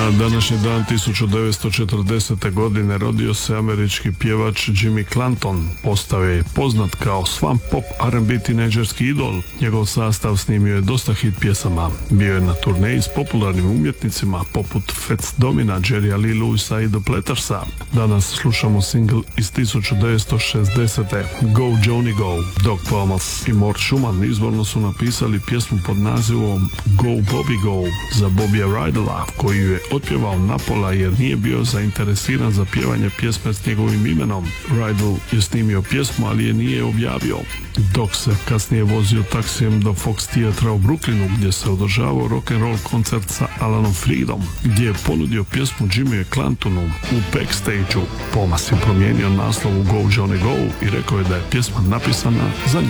Na današnji dan 1940. godine rodio se američki pjevač Jimmy Clanton. Postao je poznat kao swamp pop R&B tinejdžerski idol. Njegov sastav snimio je dosta hit pjesama. Bio je na turneji s popularnim umjetnicima poput Fats Domina, Jerrya Lee Lewisa i The Plattersa. Danas slušamo single iz 1960. Go Johnny Go. Doc Thomas i Mort Schumann izvorno su napisali pjesmu pod nazivom Go Bobby Go za Bobija Rydella, koji ju je otpjevao napola jer nije bio zainteresiran za pjevanje pjesme s njegovim imenom. Rydell je snimio pjesmu, ali je nije objavio. Dok se kasnije vozio taksijem do Fox Theatra u Brooklynu, gdje se održavao rock'n'roll koncert sa Alanom Freedom, gdje je ponudio pjesmu Jimmyu Clantonu u backstage-u. Thomas je promijenio naslov u Go Johnny Go i rekao je da je pjesma napisana za njega.